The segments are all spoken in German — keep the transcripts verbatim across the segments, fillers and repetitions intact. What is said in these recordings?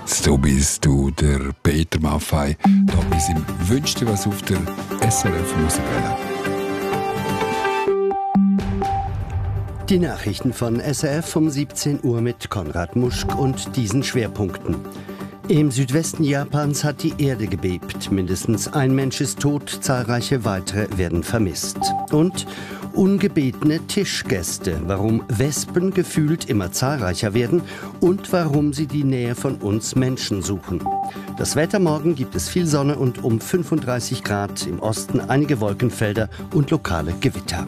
So bist du, der Peter Maffay. Da bis im Wünsch dir was auf der S R F Musikwelle. Die Nachrichten von S R F um siebzehn Uhr mit Konrad Muschk und diesen Schwerpunkten. Im Südwesten Japans hat die Erde gebebt. Mindestens ein Mensch ist tot, zahlreiche weitere werden vermisst. Und ungebetene Tischgäste, warum Wespen gefühlt immer zahlreicher werden und warum sie die Nähe von uns Menschen suchen. Das Wetter: morgen gibt es viel Sonne und um fünfunddreißig Grad, im Osten einige Wolkenfelder und lokale Gewitter.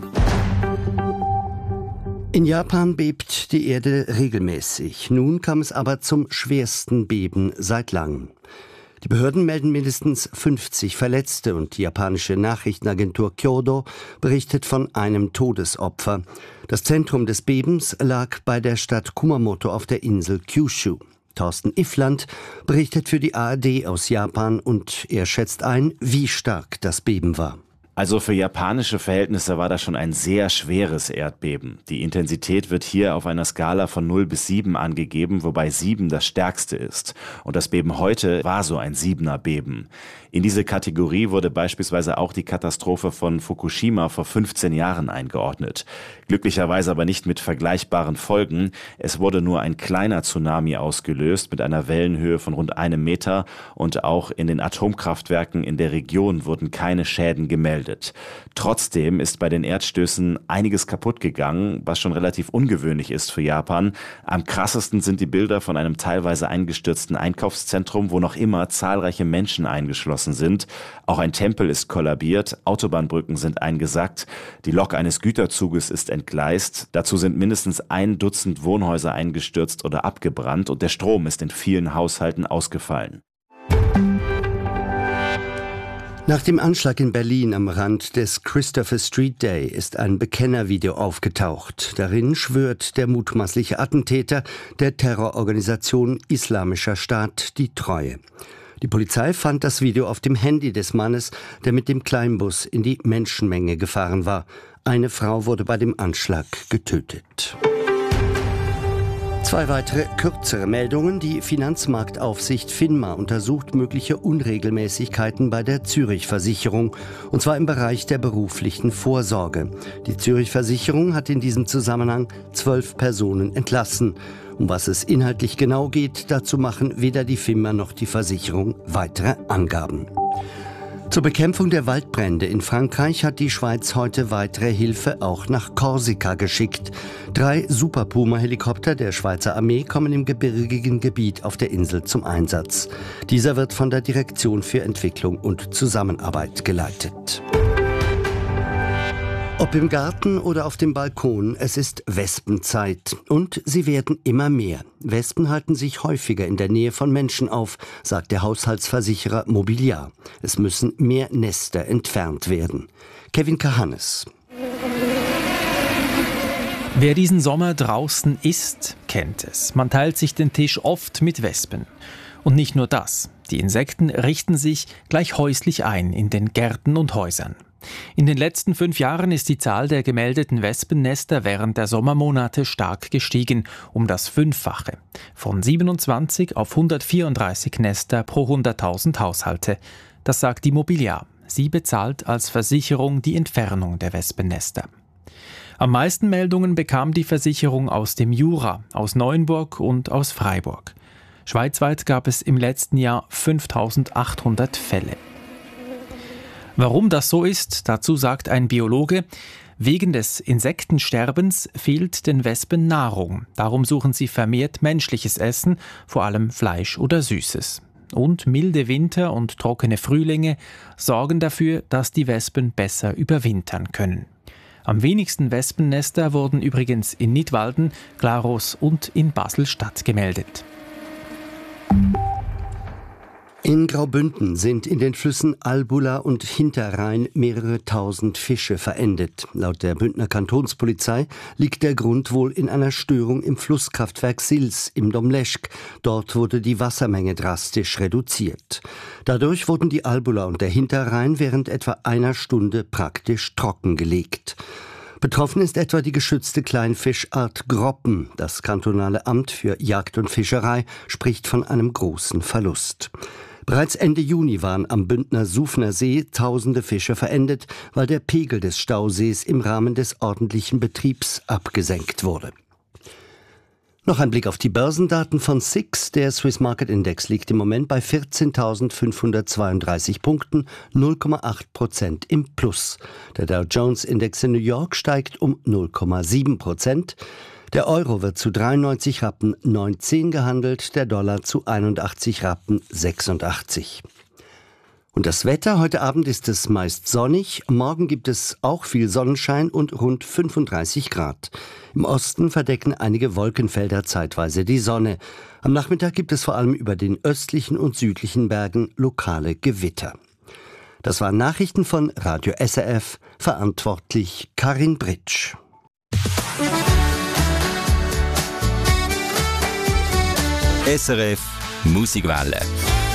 In Japan bebt die Erde regelmäßig. Nun kam es aber zum schwersten Beben seit langem. Die Behörden melden mindestens fünfzig Verletzte und die japanische Nachrichtenagentur Kyodo berichtet von einem Todesopfer. Das Zentrum des Bebens lag bei der Stadt Kumamoto auf der Insel Kyushu. Thorsten Iffland berichtet für die A R D aus Japan und er schätzt ein, wie stark das Beben war. Also für japanische Verhältnisse war das schon ein sehr schweres Erdbeben. Die Intensität wird hier auf einer Skala von null bis sieben angegeben, wobei sieben das stärkste ist. Und das Beben heute war so ein siebener Beben. In diese Kategorie wurde beispielsweise auch die Katastrophe von Fukushima vor fünfzehn Jahren eingeordnet. Glücklicherweise aber nicht mit vergleichbaren Folgen. Es wurde nur ein kleiner Tsunami ausgelöst mit einer Wellenhöhe von rund einem Meter und auch in den Atomkraftwerken in der Region wurden keine Schäden gemeldet. Trotzdem ist bei den Erdstößen einiges kaputt gegangen, was schon relativ ungewöhnlich ist für Japan. Am krassesten sind die Bilder von einem teilweise eingestürzten Einkaufszentrum, wo noch immer zahlreiche Menschen eingeschlossen sind. Auch ein Tempel ist kollabiert, Autobahnbrücken sind eingesackt, die Lok eines Güterzuges ist entgleist. Dazu sind mindestens ein Dutzend Wohnhäuser eingestürzt oder abgebrannt und der Strom ist in vielen Haushalten ausgefallen. Nach dem Anschlag in Berlin am Rand des Christopher Street Day ist ein Bekennervideo aufgetaucht. Darin schwört der mutmaßliche Attentäter der Terrororganisation Islamischer Staat die Treue. Die Polizei fand das Video auf dem Handy des Mannes, der mit dem Kleinbus in die Menschenmenge gefahren war. Eine Frau wurde bei dem Anschlag getötet. Zwei weitere kürzere Meldungen. Die Finanzmarktaufsicht FINMA untersucht mögliche Unregelmäßigkeiten bei der Zürich-Versicherung, und zwar im Bereich der beruflichen Vorsorge. Die Zürich-Versicherung hat in diesem Zusammenhang zwölf Personen entlassen. Um was es inhaltlich genau geht, dazu machen weder die FINMA noch die Versicherung weitere Angaben. Zur Bekämpfung der Waldbrände in Frankreich hat die Schweiz heute weitere Hilfe auch nach Korsika geschickt. Drei Super Puma-Helikopter der Schweizer Armee kommen im gebirgigen Gebiet auf der Insel zum Einsatz. Dieser wird von der Direktion für Entwicklung und Zusammenarbeit geleitet. Ob im Garten oder auf dem Balkon, es ist Wespenzeit. Und sie werden immer mehr. Wespen halten sich häufiger in der Nähe von Menschen auf, sagt der Haushaltsversicherer Mobiliar. Es müssen mehr Nester entfernt werden. Kevin Kahannes. Wer diesen Sommer draußen isst, kennt es. Man teilt sich den Tisch oft mit Wespen. Und nicht nur das. Die Insekten richten sich gleich häuslich ein in den Gärten und Häusern. In den letzten fünf Jahren ist die Zahl der gemeldeten Wespennester während der Sommermonate stark gestiegen, um das Fünffache. Von siebenundzwanzig auf hundertvierunddreißig Nester pro hunderttausend Haushalte. Das sagt die Mobiliar. Sie bezahlt als Versicherung die Entfernung der Wespennester. Am meisten Meldungen bekam die Versicherung aus dem Jura, aus Neuenburg und aus Freiburg. Schweizweit gab es im letzten Jahr fünftausendachthundert Fälle. Warum das so ist, dazu sagt ein Biologe: Wegen des Insektensterbens fehlt den Wespen Nahrung. Darum suchen sie vermehrt menschliches Essen, vor allem Fleisch oder Süßes. Und milde Winter und trockene Frühlinge sorgen dafür, dass die Wespen besser überwintern können. Am wenigsten Wespennester wurden übrigens in Nidwalden, Glarus und in Basel-Stadt gemeldet. In Graubünden sind in den Flüssen Albula und Hinterrhein mehrere tausend Fische verendet. Laut der Bündner Kantonspolizei liegt der Grund wohl in einer Störung im Flusskraftwerk Sils im Domleschg. Dort wurde die Wassermenge drastisch reduziert. Dadurch wurden die Albula und der Hinterrhein während etwa einer Stunde praktisch trockengelegt. Betroffen ist etwa die geschützte Kleinfischart Groppen. Das kantonale Amt für Jagd und Fischerei spricht von einem großen Verlust. Bereits Ende Juni waren am Bündner Sufner See tausende Fische verendet, weil der Pegel des Stausees im Rahmen des ordentlichen Betriebs abgesenkt wurde. Noch ein Blick auf die Börsendaten von S I X. Der Swiss Market Index liegt im Moment bei vierzehntausendfünfhundertzweiunddreißig Punkten, null Komma acht Prozent im Plus. Der Dow Jones Index in New York steigt um null Komma sieben Prozent. Der Euro wird zu dreiundneunzig Rappen neunzehn gehandelt, der Dollar zu einundachtzig Rappen sechsundachtzig. Und das Wetter: Heute Abend ist es meist sonnig, morgen gibt es auch viel Sonnenschein und rund fünfunddreißig Grad. Im Osten verdecken einige Wolkenfelder zeitweise die Sonne. Am Nachmittag gibt es vor allem über den östlichen und südlichen Bergen lokale Gewitter. Das waren Nachrichten von Radio S R F, verantwortlich Karin Britsch. S R F Musikwelle.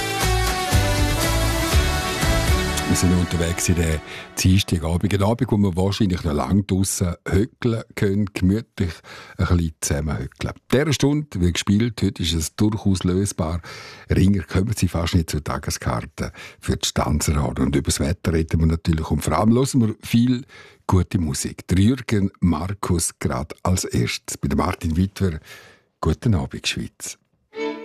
Wir sind unterwegs in den Dienstagabend, ein Abend, wo wir wahrscheinlich noch lange draussen hückeln können, gemütlich ein bisschen zusammenhückeln. In dieser Stunde wird gespielt, heute ist es durchaus lösbar. Ringer kommen sie fast nicht zu Tageskarten für die Stanzerade. Und über das Wetter reden wir natürlich und vor allem hören wir viel gute Musik. Der Jürgen Markus gerade als erstes. Bei der Martin Wittwer, guten Abend, Schweiz.